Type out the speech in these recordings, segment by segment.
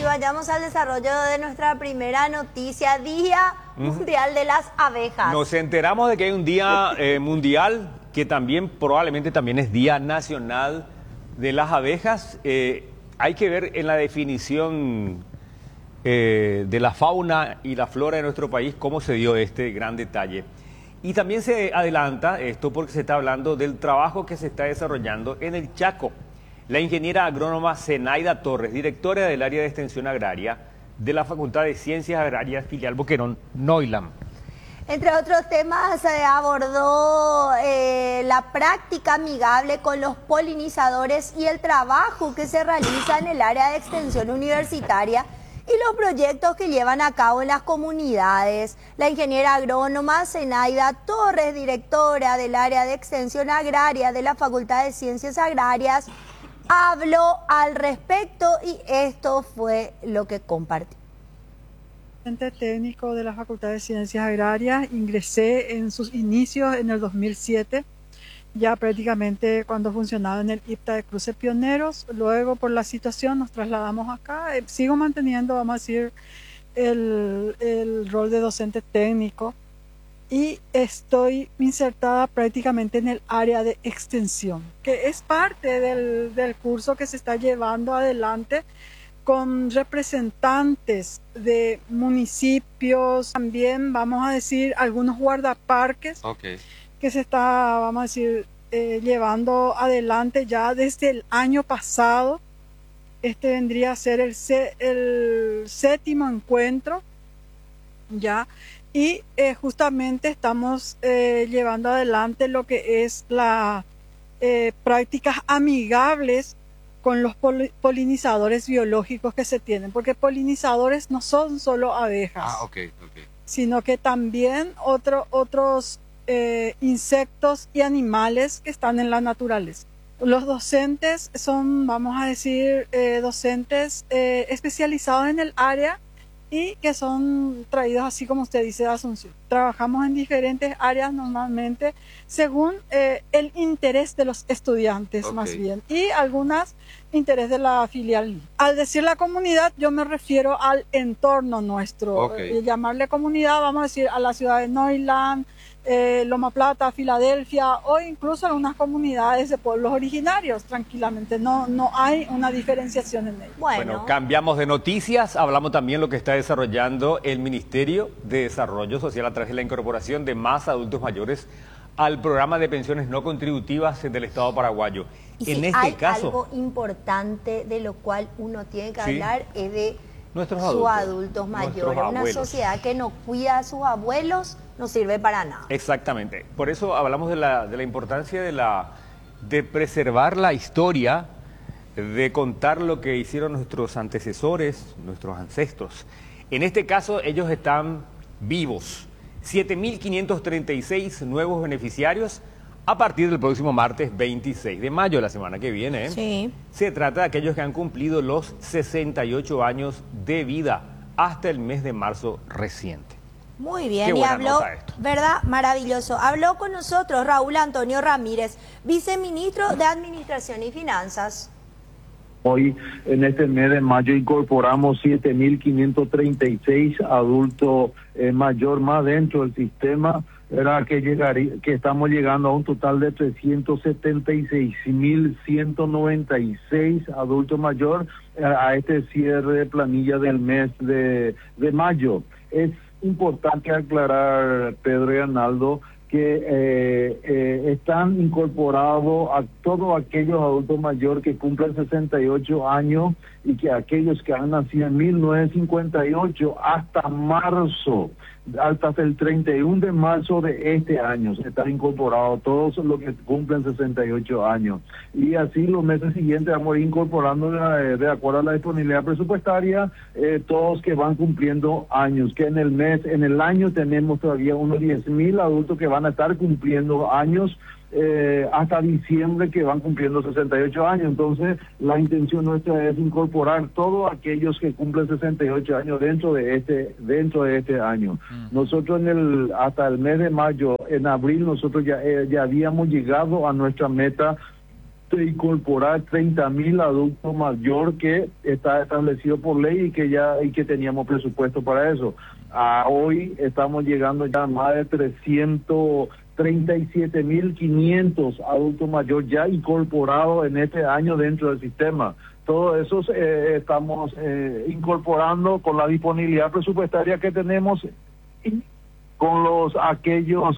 sí, vayamos al desarrollo de nuestra primera noticia, Día Mundial de las Abejas. Nos enteramos de que hay un día mundial que también probablemente también es Día Nacional de las Abejas. Hay que ver en la definición de la fauna y la flora de nuestro país cómo se dio este gran detalle. Y también se adelanta esto porque se está hablando del trabajo que se está desarrollando en el Chaco. La ingeniera agrónoma Zenaida Torres, directora del área de extensión agraria de la Facultad de Ciencias Agrarias Filial Boquerón, Noilam. Entre otros temas, se abordó la práctica amigable con los polinizadores y el trabajo que se realiza en el área de extensión universitaria y los proyectos que llevan a cabo en las comunidades. La ingeniera agrónoma Zenaida Torres, directora del área de extensión agraria de la Facultad de Ciencias Agrarias, habló al respecto y esto fue lo que compartió. Técnico de la Facultad de Ciencias Agrarias, ingresé en sus inicios en el 2007, ya prácticamente cuando funcionaba en el IPTA de Cruces Pioneros. Luego por la situación nos trasladamos acá. Sigo manteniendo, vamos a decir, el rol de docente técnico y estoy insertada prácticamente en el área de extensión, que es parte del curso que se está llevando adelante con representantes de municipios, también vamos a decir algunos guardaparques que se está, vamos a decir, llevando adelante ya desde el año pasado. Este vendría a ser el 7º encuentro ya, y justamente estamos llevando adelante lo que es las prácticas amigables con los polinizadores biológicos que se tienen, porque polinizadores no son solo abejas, sino que también otros insectos y animales que están en la naturaleza. Los docentes son, vamos a decir, docentes especializados en el área y que son traídos, así como usted dice, de Asunción. Trabajamos en diferentes áreas normalmente según el interés de los estudiantes más bien, y algunas interés de la filial. Al decir la comunidad, yo me refiero al entorno nuestro. Llamarle comunidad, vamos a decir, a la ciudad de Noilam, Loma Plata, Filadelfia, o incluso algunas comunidades de pueblos originarios, tranquilamente. No hay una diferenciación en ello. Bueno, cambiamos de noticias, hablamos también de lo que está desarrollando el Ministerio de Desarrollo Social a través de la incorporación de más adultos mayores al programa de pensiones no contributivas del Estado paraguayo. Y en si este hay caso, algo importante de lo cual uno tiene que hablar es de nuestros sus adultos mayores. Una sociedad que no cuida a sus abuelos no sirve para nada. Exactamente. Por eso hablamos de la importancia de preservar la historia, de contar lo que hicieron nuestros antecesores, nuestros ancestros. En este caso, ellos están vivos. 7.536 nuevos beneficiarios a partir del próximo martes 26 de mayo, la semana que viene. Sí. Se trata de aquellos que han cumplido los 68 años de vida hasta el mes de marzo reciente. Muy bien, Qué y buena habló, nota esto. ¿verdad? Maravilloso. Habló con nosotros Raúl Antonio Ramírez, viceministro de Administración y Finanzas. Hoy, en este mes de mayo, incorporamos 7.536 adultos mayor más dentro del sistema, era que estamos llegando a un total de 376.196 adultos mayor a este cierre de planilla del mes de mayo. Es importante aclarar, Pedro y Arnaldo, que están incorporados a todos aquellos adultos mayores que cumplen 68 años y que aquellos que han nacido en 1958 hasta marzo, hasta el 31 de marzo de este año, están incorporados todos los que cumplen 68 años. Y así los meses siguientes vamos a ir incorporando de acuerdo a la disponibilidad presupuestaria todos que van cumpliendo años, que en el año tenemos todavía unos 10.000 adultos que van a estar cumpliendo años hasta diciembre, que van cumpliendo 68 años. Entonces la intención nuestra es incorporar todos aquellos que cumplen 68 años dentro de este año. Nosotros hasta el mes de mayo, en abril nosotros ya habíamos llegado a nuestra meta incorporar 30.000 adultos mayores que está establecido por ley y que teníamos presupuesto para eso. Hoy estamos llegando ya a más de 337.500 adultos mayores ya incorporados en este año dentro del sistema. Todo eso estamos incorporando con la disponibilidad presupuestaria que tenemos y con aquellos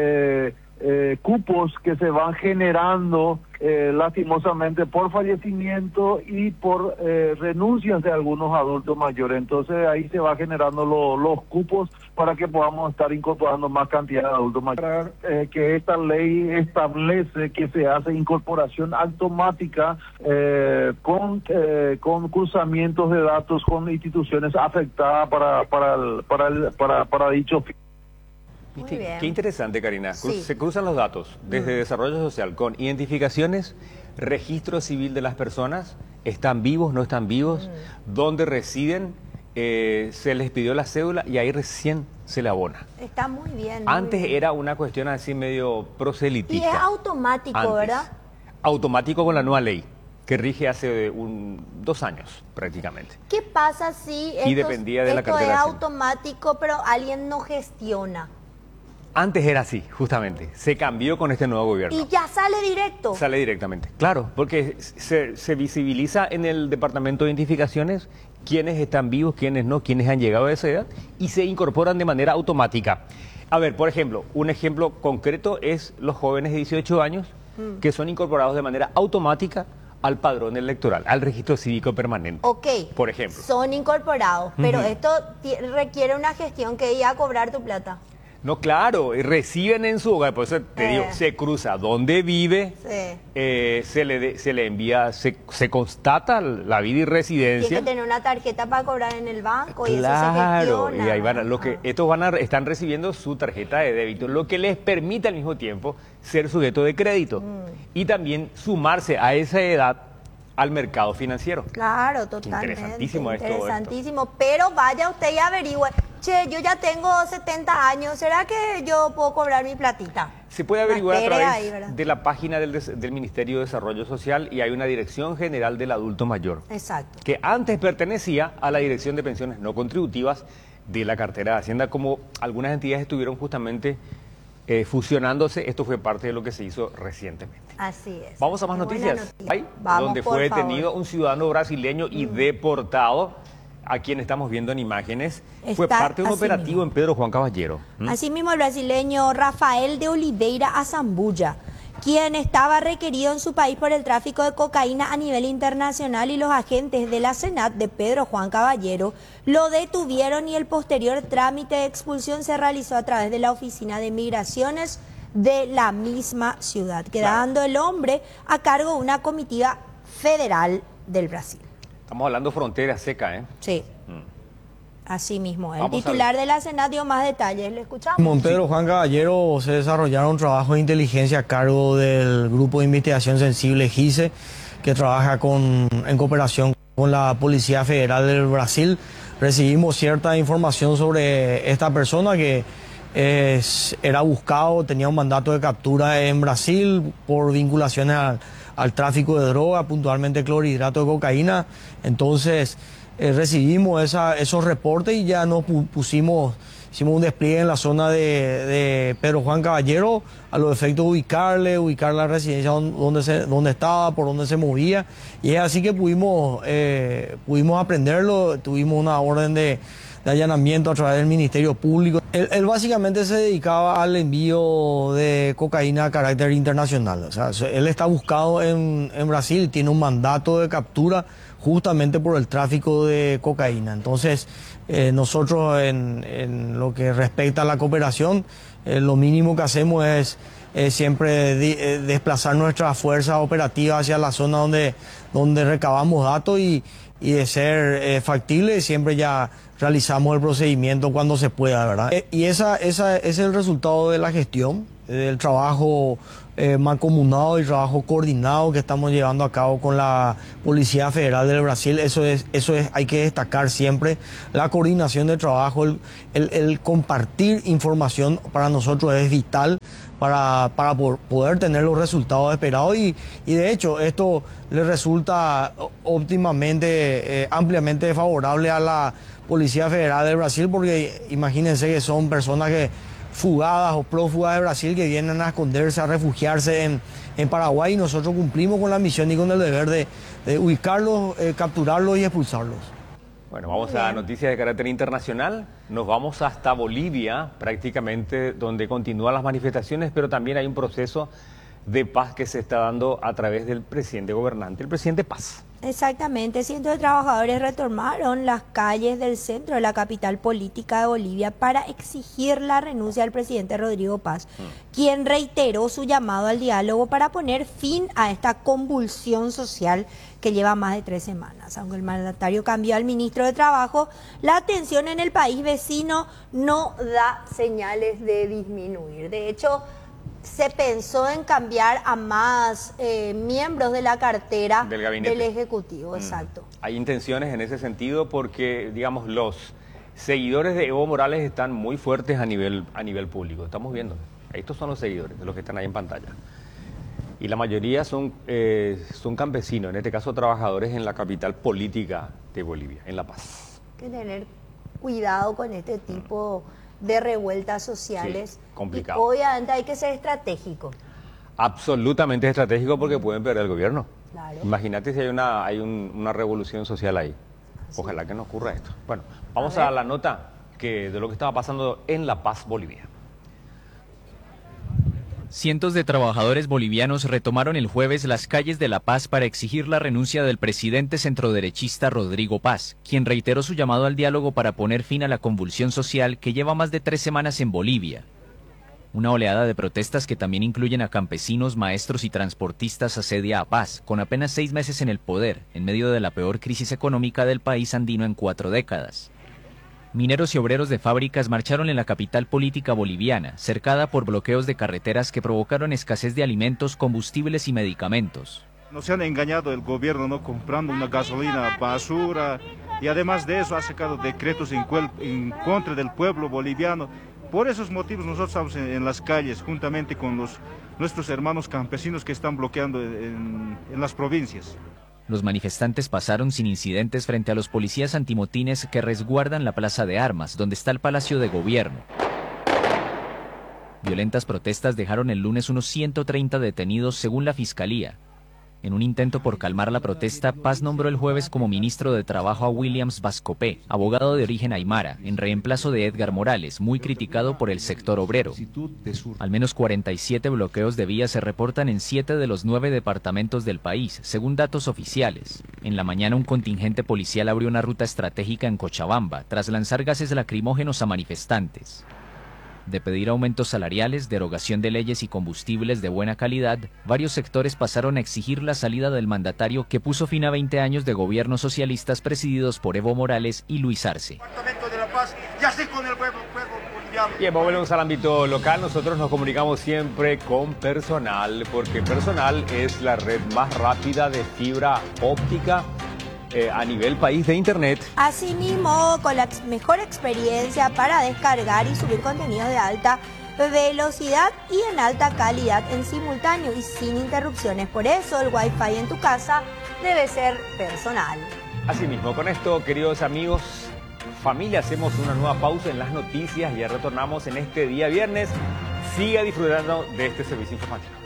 cupos que se van generando lastimosamente por fallecimiento y por renuncias de algunos adultos mayores. Entonces ahí se va generando los cupos para que podamos estar incorporando más cantidad de adultos mayores. Que esta ley establece que se hace incorporación automática con cruzamientos de datos con instituciones afectadas para dicho fin. Qué interesante, Karina. Sí. Se cruzan los datos desde desarrollo social con identificaciones, registro civil de las personas, están vivos, no están vivos, dónde residen, se les pidió la cédula y ahí recién se le abona. Está muy bien. Antes muy bien. era una cuestión así medio proselitista. Y es automático, Antes. ¿verdad? Automático con la nueva ley, que rige hace 2 años prácticamente. ¿Qué pasa si Y dependía de la esto cartera es de Hacienda. automático, pero alguien no gestiona? Antes era así, justamente. Se cambió con este nuevo gobierno. Y ya sale directo. Sale directamente, claro, porque se visibiliza en el departamento de identificaciones quiénes están vivos, quiénes no, quiénes han llegado a esa edad y se incorporan de manera automática. A ver, por ejemplo, un ejemplo concreto es los jóvenes de 18 años que son incorporados de manera automática al padrón electoral, al registro cívico permanente. Ok. Por ejemplo. Son incorporados, pero esto requiere una gestión que ir a cobrar tu plata. No, claro, reciben en su hogar, por eso te digo, se cruza dónde vive, Sí. se le envía, se constata la vida y residencia. Tiene que tener una tarjeta para cobrar en el banco y eso se Claro, gestiona. y ahí van, estos están recibiendo su tarjeta de débito, lo que les permite al mismo tiempo ser sujeto de crédito y también sumarse a esa edad al mercado financiero. Claro, totalmente. Interesantísimo esto. Interesantísimo, pero vaya usted y averigüe. Che, yo ya tengo 70 años, ¿será que yo puedo cobrar mi platita? Se puede averiguar a Espere través ahí, ¿verdad? de la página del Ministerio de Desarrollo Social y hay una Dirección General del Adulto Mayor, Exacto. que antes pertenecía a la Dirección de Pensiones No Contributivas de la cartera de Hacienda, como algunas entidades estuvieron justamente fusionándose. Esto fue parte de lo que se hizo recientemente. Así es. Vamos a más Qué buena noticias. noticia. Ahí, Vamos, donde por fue favor. detenido un ciudadano brasileño y deportado, a quien estamos viendo en imágenes. Fue Está parte de un así operativo mismo. en Pedro Juan Caballero. Asimismo, el brasileño Rafael de Oliveira Azambuja, quien estaba requerido en su país por el tráfico de cocaína a nivel internacional, y los agentes de la SENAT de Pedro Juan Caballero lo detuvieron y el posterior trámite de expulsión se realizó a través de la Oficina de Migraciones de la misma ciudad, quedando el hombre a cargo de una comitiva federal del Brasil. Estamos hablando frontera seca, ¿eh? Sí. Así mismo. El Vamos a titular de la SENAT dio más detalles. ¿Le escuchamos? En Pedro Juan Caballero se desarrollaron trabajos de inteligencia a cargo del Grupo de Investigación Sensible GISE, que trabaja en cooperación con la Policía Federal del Brasil. Recibimos cierta información sobre esta persona que era buscado, tenía un mandato de captura en Brasil por vinculaciones al tráfico de droga, puntualmente clorhidrato de cocaína. Entonces recibimos esos reportes y ya nos hicimos un despliegue en la zona de Pedro Juan Caballero a los efectos de ubicar la residencia donde estaba, por donde se movía, y es así que pudimos aprenderlo. Tuvimos una orden de allanamiento a través del Ministerio Público. Él básicamente se dedicaba al envío de cocaína a carácter internacional. O sea, él está buscado en Brasil, tiene un mandato de captura justamente por el tráfico de cocaína. Entonces, nosotros en lo que respecta a la cooperación, lo mínimo que hacemos es siempre desplazar nuestra fuerza operativa hacia la zona donde recabamos datos y de ser factible, siempre ya realizamos el procedimiento cuando se pueda, ¿verdad? Y ese es el resultado de la gestión, del trabajo mancomunado y trabajo coordinado que estamos llevando a cabo con la Policía Federal del Brasil. Eso es, hay que destacar siempre, la coordinación de trabajo, el compartir información para nosotros es vital para poder tener los resultados esperados y de hecho esto le resulta óptimamente, ampliamente favorable a la Policía Federal del Brasil, porque imagínense que son personas que fugadas o prófugas de Brasil que vienen a esconderse, a refugiarse en Paraguay, y nosotros cumplimos con la misión y con el deber de ubicarlos, capturarlos y expulsarlos. Bueno, vamos a noticias de carácter internacional. Nos vamos hasta Bolivia, prácticamente, donde continúan las manifestaciones, pero también hay un proceso de paz que se está dando a través del presidente gobernante, el presidente Paz. Exactamente, cientos de trabajadores retomaron las calles del centro de la capital política de Bolivia para exigir la renuncia del presidente Rodrigo Paz, quien reiteró su llamado al diálogo para poner fin a esta convulsión social que lleva más de 3 semanas. Aunque el mandatario cambió al ministro de Trabajo, la tensión en el país vecino no da señales de disminuir. De hecho, se pensó en cambiar a más miembros de la cartera del gabinete del Ejecutivo, exacto. Hay intenciones en ese sentido porque, digamos, los seguidores de Evo Morales están muy fuertes a nivel público. Estamos viendo. Estos son los seguidores, de los que están ahí en pantalla. Y la mayoría son campesinos, en este caso trabajadores en la capital política de Bolivia, en La Paz. Hay que tener cuidado con este tipo de revueltas sociales. Sí, complicado. Y obviamente hay que ser estratégico. Absolutamente estratégico porque pueden perder el gobierno. Claro. Imagínate si hay una revolución social ahí. Ojalá que no ocurra esto. Bueno, vamos a la nota de lo que estaba pasando en La Paz, Bolivia. Cientos de trabajadores bolivianos retomaron el jueves las calles de La Paz para exigir la renuncia del presidente centroderechista Rodrigo Paz, quien reiteró su llamado al diálogo para poner fin a la convulsión social que lleva más de 3 semanas en Bolivia. Una oleada de protestas que también incluyen a campesinos, maestros y transportistas asedia a Paz, con apenas 6 meses en el poder, en medio de la peor crisis económica del país andino en 4 décadas. Mineros y obreros de fábricas marcharon en la capital política boliviana, cercada por bloqueos de carreteras que provocaron escasez de alimentos, combustibles y medicamentos. Nos han engañado el gobierno, ¿no?, comprando una gasolina basura, y además de eso ha sacado decretos en contra del pueblo boliviano. Por esos motivos nosotros estamos en las calles juntamente con nuestros hermanos campesinos que están bloqueando en las provincias. Los manifestantes pasaron sin incidentes frente a los policías antimotines que resguardan la Plaza de Armas, donde está el Palacio de Gobierno. Violentas protestas dejaron el lunes unos 130 detenidos según la Fiscalía. En un intento por calmar la protesta, Paz nombró el jueves como ministro de Trabajo a Williams Vascopé, abogado de origen aymara, en reemplazo de Edgar Morales, muy criticado por el sector obrero. Al menos 47 bloqueos de vías se reportan en 7 de los 9 departamentos del país, según datos oficiales. En la mañana, un contingente policial abrió una ruta estratégica en Cochabamba, tras lanzar gases lacrimógenos a manifestantes. De pedir aumentos salariales, derogación de leyes y combustibles de buena calidad, varios sectores pasaron a exigir la salida del mandatario que puso fin a 20 años de gobiernos socialistas presididos por Evo Morales y Luis Arce. Bien, volvemos al ámbito local. Nosotros nos comunicamos siempre con Personal, porque Personal es la red más rápida de fibra óptica a nivel país de internet. Asimismo, con la mejor experiencia para descargar y subir contenidos de alta velocidad y en alta calidad en simultáneo y sin interrupciones. Por eso el Wi-Fi en tu casa debe ser Personal. Asimismo, con esto, queridos amigos, familia, hacemos una nueva pausa en las noticias y ya retornamos en este día viernes. Siga disfrutando de este servicio informativo.